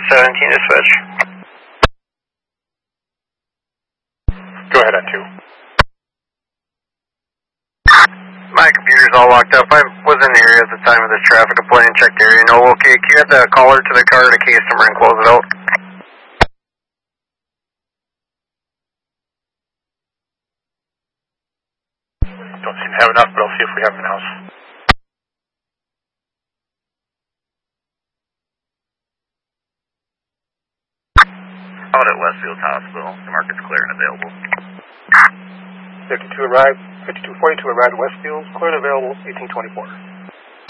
1817 to switch. Go ahead on 2. My computer's all locked up. I was in the area at the time of this traffic complaint and checked the area. No, okay. Can you have the caller to the car to case number and close it out? Don't seem to have enough, but I'll see if we have enough house. Out at Westfield Hospital. The market's clear and available. 52 arrived. 5242 arrived at Westfield. Clear and available. 1824.